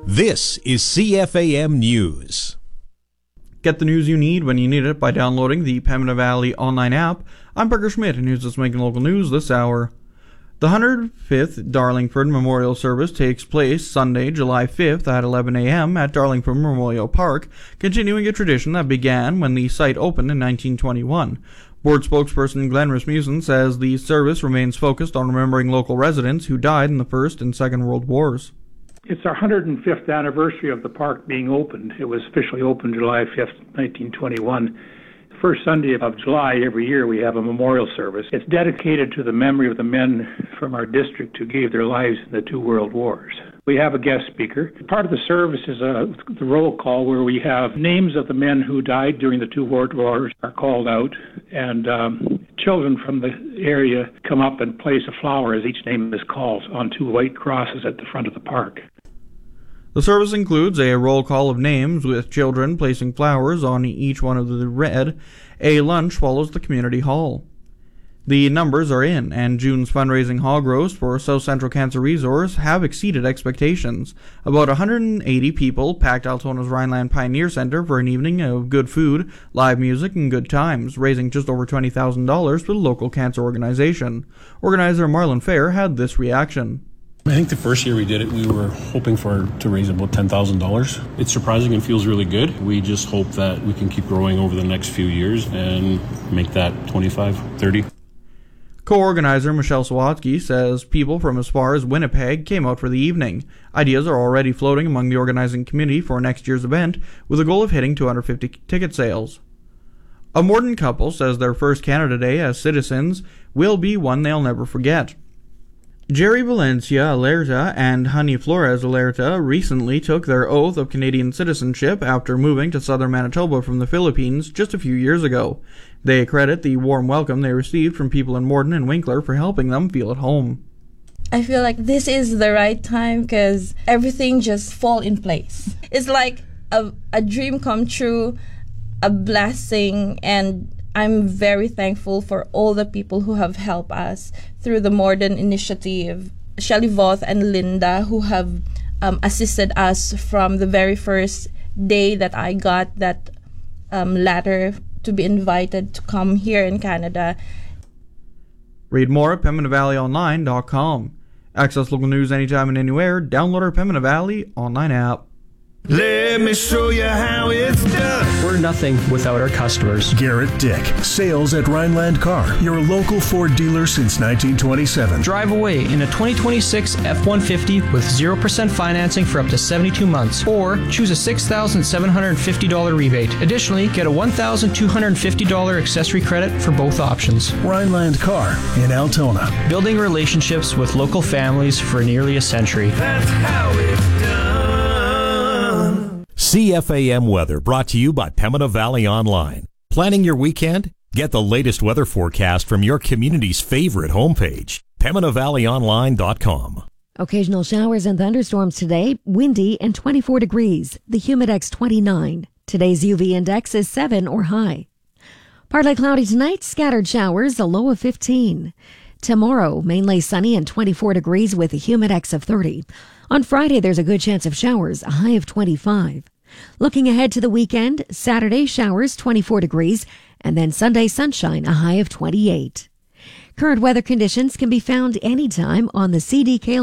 This is CFAM News. Get the news you need when you need it by downloading the Pembina Valley online app. I'm Parker Schmidt, and here's what's making local news this hour. The 105th Darlingford Memorial Service takes place Sunday, July 5th at 11 a.m. at Darlingford Memorial Park, continuing a tradition that began when the site opened in 1921. Board spokesperson Glenn Rasmussen says the service remains focused on remembering local residents who died in the First and Second World Wars. It's our 105th anniversary of the park being opened. It was officially opened July 5th, 1921. The first Sunday of July every year we have a memorial service. It's dedicated to the memory of the men from our district who gave their lives in the two world wars. We have a guest speaker. Part of the service is the roll call, where we have names of the men who died during the two world wars are called out, and children from the area come up and place a flower as each name is called on two white crosses at the front of the park. The service includes a roll call of names with children placing flowers on each one of the red. A lunch follows the community hall. The numbers are in, and June's fundraising hog roast for South Central Cancer Resource have exceeded expectations. About 180 people packed Altona's Rhineland Pioneer Center for an evening of good food, live music, and good times, raising just over $20,000 for the local cancer organization. Organizer Marlon Fair had this reaction. I think the first year we did it, we were hoping to raise about $10,000. It's surprising and feels really good. We just hope that we can keep growing over the next few years and make that 25, 30. Co-organizer Michelle Sawatsky says people from as far as Winnipeg came out for the evening. Ideas are already floating among the organizing committee for next year's event, with a goal of hitting 250 ticket sales. A Morden couple says their first Canada Day as citizens will be one they'll never forget. Jerry Valencia Alerta and Honey Flores Alerta recently took their oath of Canadian citizenship after moving to southern Manitoba from the Philippines just a few years ago. They credit the warm welcome they received from people in Morden and Winkler for helping them feel at home. I feel like this is the right time because everything just fall in place. It's like a dream come true, a blessing, and I'm very thankful for all the people who have helped us through the Morden initiative. Shelley Voth and Linda, who have assisted us from the very first day that I got that letter to be invited to come here in Canada. Read more at PembinaValleyOnline.com. Access local news anytime and anywhere. Download our Pembina Valley online app. Let me show you how it's done. We're nothing without our customers. Garrett Dick, sales at Rhineland Car, your local Ford dealer since 1927. Drive away in a 2026 F-150 with 0% financing for up to 72 months, or choose a $6,750 rebate. Additionally, get a $1,250 accessory credit for both options. Rhineland Car in Altona. Building relationships with local families for nearly a century. That's how it's done. CFAM Weather brought to you by Pembina Valley Online. Planning your weekend? Get the latest weather forecast from your community's favorite homepage, PembinaValleyOnline.com. Occasional showers and thunderstorms today, windy and 24 degrees. The Humidex 29. Today's UV index is 7 or high. Partly cloudy tonight, scattered showers, a low of 15. Tomorrow, mainly sunny and 24 degrees with a Humidex of 30. On Friday, there's a good chance of showers, a high of 25. Looking ahead to the weekend, Saturday showers, 24 degrees, and then Sunday sunshine, a high of 28. Current weather conditions can be found anytime on the CDK